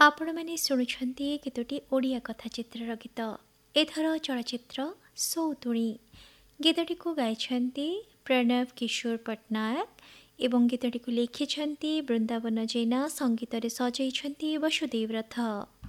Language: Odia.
ଆପଣମାନେ ଶୁଣୁଛନ୍ତି ଗୀତଟି ଓଡ଼ିଆ କଥାଚିତ୍ରର ଗୀତ। ଏଥର ଚଳଚ୍ଚିତ୍ର ସୌତୁଣୀ। ଗୀତଟିକୁ ଗାଇଛନ୍ତି ପ୍ରଣବ କିଶୋର ପଟ୍ଟନାୟକ ଏବଂ ଗୀତଟିକୁ ଲେଖିଛନ୍ତି ବୃନ୍ଦାବନ ଜେନା, ସଙ୍ଗୀତରେ ସଜେଇଛନ୍ତି ବସୁଦେବ ରଥ।